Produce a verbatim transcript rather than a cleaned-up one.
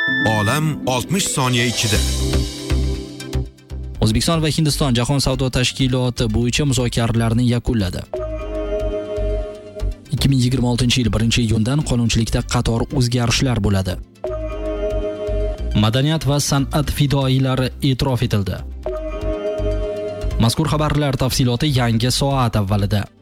Olam oltmish soniya ichida. O'zbekiston va Hindiston Jahon savdo tashkiloti bo'yicha muzokaralarni yakunladi. ikki ming yigirma oltinchi yil birinchi iyundan qonunchilikda qator o'zgarishlar bo'ladi. Madaniyat va san'at fidoyilari e'tirof etildi. Mazkur xabarlar tafsiloti yangi soat avvalida.